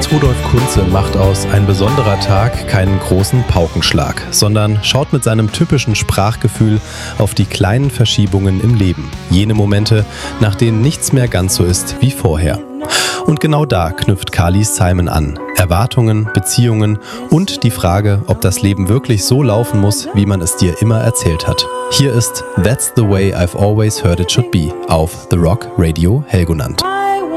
Hans-Rudolf Kunze macht aus Ein besonderer Tag keinen großen Paukenschlag, sondern schaut mit seinem typischen Sprachgefühl auf die kleinen Verschiebungen im Leben. Jene Momente, nach denen nichts mehr ganz so ist wie vorher. Und genau da knüpft Carly Simon an. Erwartungen, Beziehungen und die Frage, ob das Leben wirklich so laufen muss, wie man es dir immer erzählt hat. Hier ist That's the Way I've Always Heard It Should Be auf The Rock Radio Helgoland.